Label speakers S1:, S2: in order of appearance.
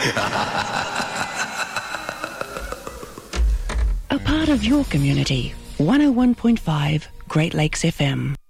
S1: A part of your community. 101.5 Great Lakes FM.